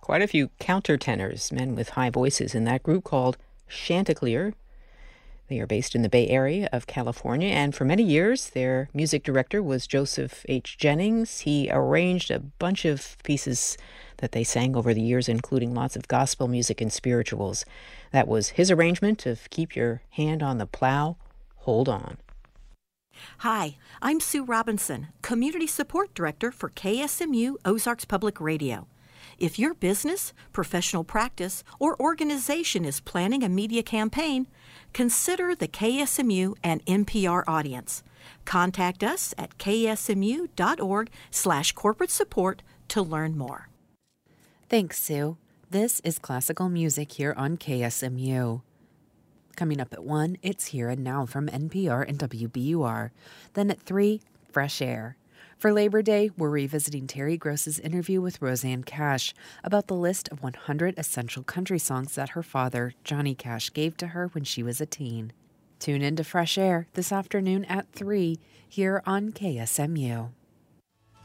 quite a few countertenors, men with high voices, in that group called Chanticleer. They are based in the Bay Area of California, and for many years, their music director was Joseph H. Jennings. He arranged a bunch of pieces that they sang over the years, including lots of gospel music and spirituals. That was his arrangement of Keep Your Hand on the Plow, Hold On. Hi, I'm Sue Robinson, Community Support Director for KSMU Ozarks Public Radio. If your business, professional practice, or organization is planning a media campaign, consider the KSMU and NPR audience. Contact us at ksmu.org/corporate support to learn more. Thanks, Sue. This is classical music here on KSMU. Coming up at 1, it's Here and Now from NPR and WBUR. Then at 3, Fresh Air. For Labor Day, we're revisiting Terry Gross's interview with Rosanne Cash about the list of 100 essential country songs that her father, Johnny Cash, gave to her when she was a teen. Tune in to Fresh Air this afternoon at 3 here on KSMU.